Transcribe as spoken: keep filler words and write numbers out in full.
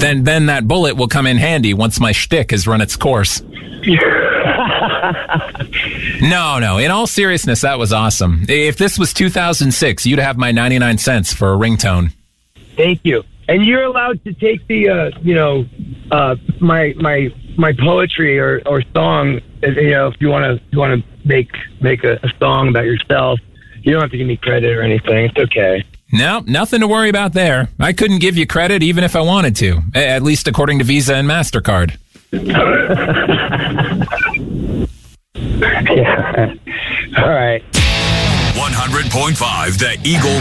Then, then that bullet will come in handy once my shtick has run its course. No, no. In all seriousness, that was awesome. If this was two thousand six, you'd have my ninety-nine cents for a ringtone. Thank you. And you're allowed to take the, uh, you know, uh, my my my poetry or, or song. You know, if you want to you want to make make a, a song about yourself, you don't have to give me credit or anything. It's okay. No, nothing to worry about there. I couldn't give you credit even if I wanted to, at least according to Visa and MasterCard. Yeah. All right. one hundred point five The Eagle